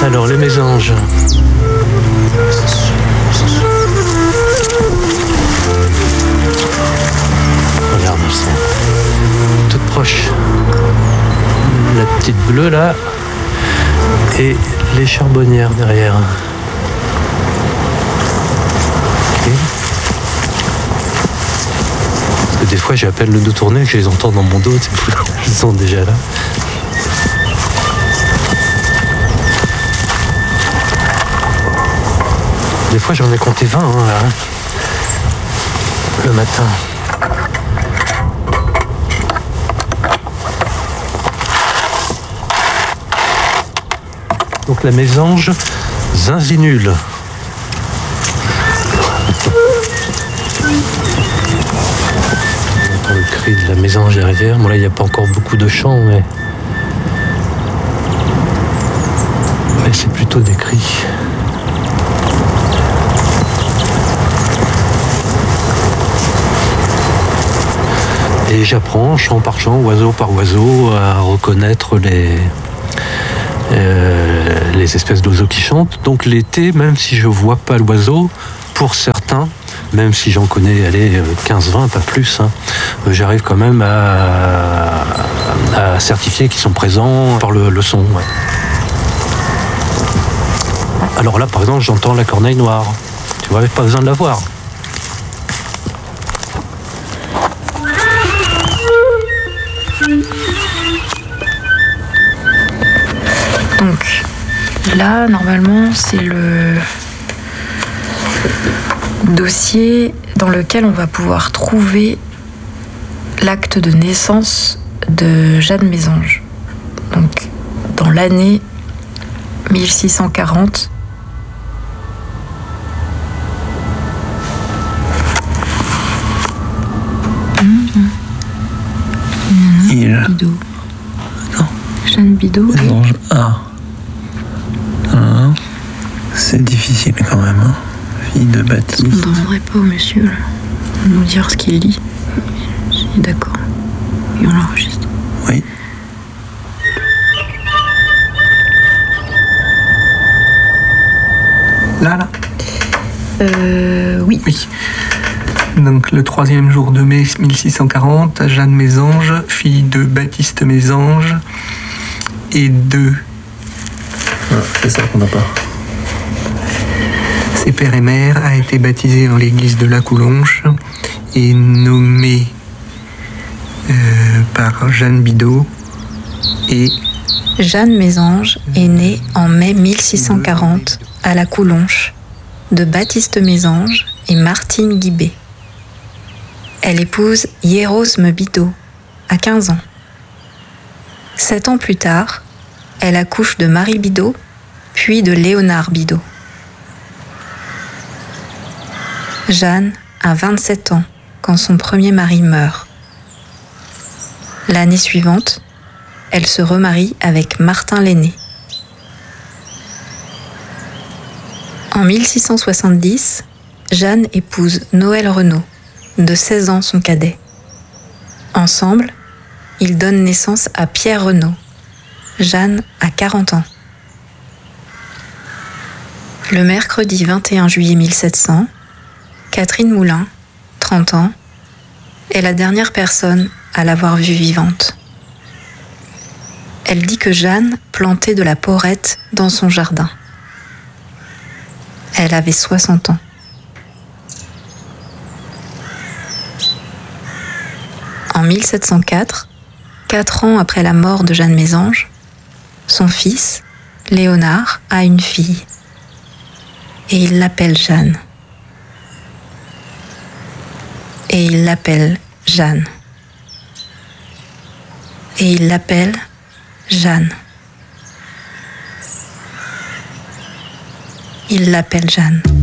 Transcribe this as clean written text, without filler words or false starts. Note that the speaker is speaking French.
Alors, les mésanges. Regarde, elles sont toutes proches. La petite bleue là. Et les charbonnières derrière. Ok. Parce que des fois, j'ai à peine le dos tourné que je les entends dans mon dos. Elles sont déjà là. Des fois, j'en ai compté 20 là, le matin. Donc la mésange zinzinule. On entend le cri de la mésange derrière. Bon là, il n'y a pas encore beaucoup de chants, mais c'est plutôt des cris. Et j'apprends, chant par chant, oiseau par oiseau, à reconnaître les espèces d'oiseaux qui chantent. Donc l'été, même si je vois pas l'oiseau, pour certains, même si j'en connais 15-20, pas plus, j'arrive quand même à certifier qu'ils sont présents par le son. Ouais. Alors là, par exemple, j'entends la corneille noire. Tu vois, pas besoin de la voir. Donc là, normalement, c'est le dossier dans lequel on va pouvoir trouver l'acte de naissance de Jeanne Mésange. Donc, dans l'année 1640. Bidot. Non. Jeanne Bidot. Mésange A. C'est difficile quand même. Fille de Baptiste. On ne demanderait pas au monsieur là, de nous dire ce qu'il dit. Il est d'accord. Et on l'enregistre. Oui. Là. Oui. Oui. Donc le 3e jour de mai 1640, Jeanne Mésange, fille de Baptiste Mésange et de... c'est ça qu'on n'a pas. Ses père et mère, a été baptisée dans l'église de la Coulonche et nommée par Jeanne Bidot. Et Jeanne Mésange est née en mai 1640 à la Coulonche de Baptiste Mésange et Martine Guibé. Elle épouse Hierosme Bidot à 15 ans. 7 ans plus tard, elle accouche de Marie Bidot, puis de Léonard Bidot. Jeanne a 27 ans quand son premier mari meurt. L'année suivante, elle se remarie avec Martin l'Aîné. En 1670, Jeanne épouse Noël Renaud, de 16 ans son cadet. Ensemble, ils donnent naissance à Pierre Renaud. Jeanne a 40 ans. Le mercredi 21 juillet 1700, Catherine Moulin, 30 ans, est la dernière personne à l'avoir vue vivante. Elle dit que Jeanne plantait de la porrette dans son jardin. Elle avait 60 ans. En 1704, 4 ans après la mort de Jeanne Mésange, son fils, Léonard, a une fille. Et il l'appelle Jeanne. Et il l'appelle Jeanne. Et il l'appelle Jeanne. Il l'appelle Jeanne.